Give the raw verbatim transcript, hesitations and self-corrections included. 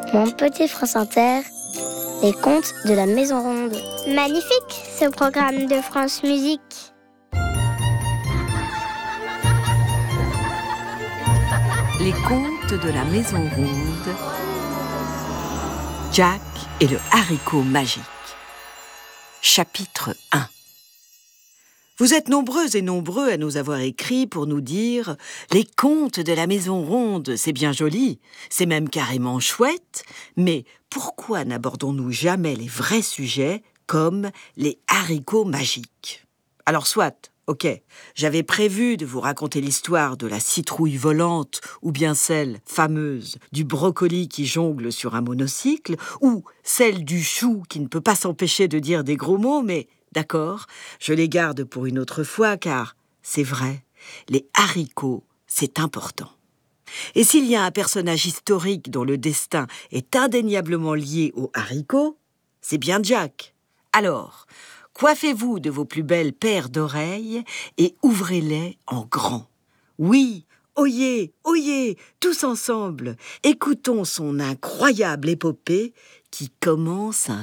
Mon petit France Inter, les contes de la Maison Ronde. Magnifique, ce programme de France Musique. Les contes de la Maison Ronde. Jack et le haricot magique. Chapitre un. Vous êtes nombreux et nombreux à nous avoir écrit pour nous dire « Les contes de la Maison Ronde, c'est bien joli, c'est même carrément chouette, mais pourquoi n'abordons-nous jamais les vrais sujets comme les haricots magiques ?» Alors soit, ok, j'avais prévu de vous raconter l'histoire de la citrouille volante ou bien celle fameuse du brocoli qui jongle sur un monocycle ou celle du chou qui ne peut pas s'empêcher de dire des gros mots, mais... D'accord, je les garde pour une autre fois car, c'est vrai, les haricots, c'est important. Et s'il y a un personnage historique dont le destin est indéniablement lié aux haricots, c'est bien Jack. Alors, coiffez-vous de vos plus belles paires d'oreilles et ouvrez-les en grand. Oui, oyez, oyez, tous ensemble, écoutons son incroyable épopée qui commence un